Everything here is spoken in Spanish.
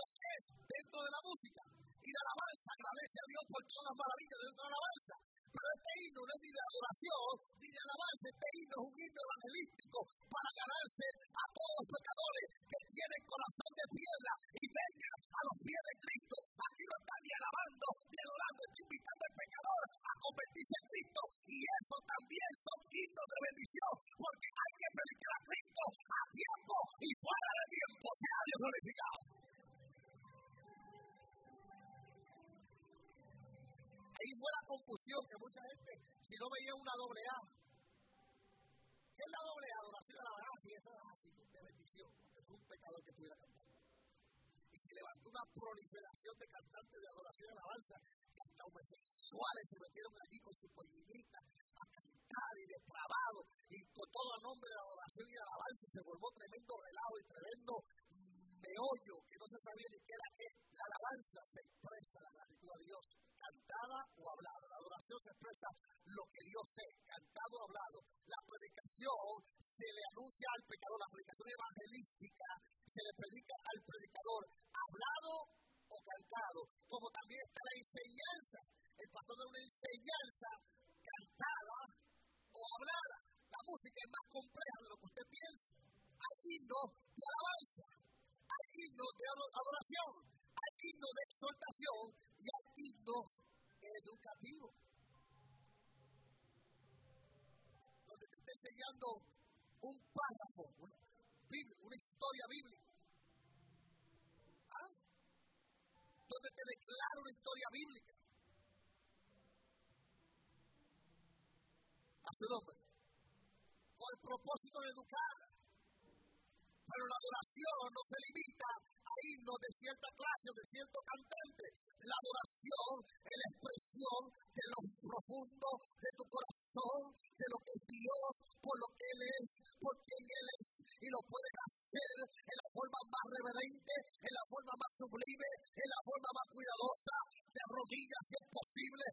es dentro de la música. Y la alabanza agradece a Dios por todas las maravillas dentro de la alabanza. Pero este himno no es ni de adoración ni de alabanza. Este himno es un himno evangelístico para ganarse a todos los pecadores que tienen corazón de piedra y vengan a los pies de Cristo. Aquí no está ni alabando ni adorando, está invitando al pecador a convertirse en Cristo. Y eso también son himnos de bendición, porque hay que predicar a Cristo a tiempo y fuera de tiempo. Sea Dios glorificado. Hay buena confusión que mucha gente, si no veía una doble A. ¿Qué es la doble A? Adoración a la alabanza, y eso es así, de bendición, porque fue un pecador que estuviera cantando. Y se levantó una proliferación de cantantes de adoración y alabanza, que hasta homosexuales se metieron allí con su pollinita a cantar y depravado, y con todo el nombre de la adoración y la alabanza se formó tremendo relajo y tremendo meollo, que no se sabía ni qué era qué. La alabanza se expresa la gratitud a Dios, cantada o hablada. La adoración se expresa lo que Dios es, cantado o hablado. La predicación se le anuncia al pecador, la predicación evangelística se le predica al predicador, hablado o cantado, como también está la enseñanza. El pastor da una enseñanza cantada o hablada. La música es más compleja de lo que usted piensa. Hay himnos de alabanza, hay himnos de adoración, hay himnos de exhortación y hay himnos educativos. Donde te está enseñando un párrafo, una historia bíblica. ¿Ah? Donde te declara una historia bíblica. A su nombre. Con el propósito de educar. Pero la adoración no se limita a himnos de cierta clase o de cierto cantante. La adoración es la expresión de lo profundo de tu corazón, de lo que es Dios, por lo que Él es, por quien Él es. Y lo puedes hacer en la forma más reverente, en la forma más sublime, en la forma más cuidadosa, de rodillas si es posible,